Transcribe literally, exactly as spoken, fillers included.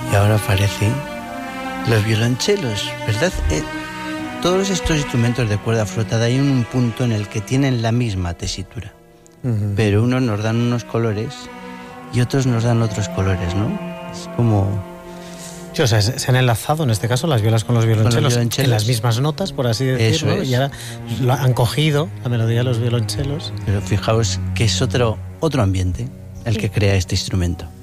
Y ahora aparecen los violonchelos, ¿verdad? Eh, todos estos instrumentos de cuerda frotada hay un punto en el que tienen la misma tesitura, uh-huh. pero unos nos dan unos colores y otros nos dan otros colores, ¿no? Es como... Sí, o sea, se han enlazado en este caso las violas con los violonchelos, con los violonchelos en las mismas notas, por así decirlo, Eso es. Y ahora lo han cogido la melodía de los violonchelos. Pero fijaos que es otro, otro ambiente el sí. que crea este instrumento.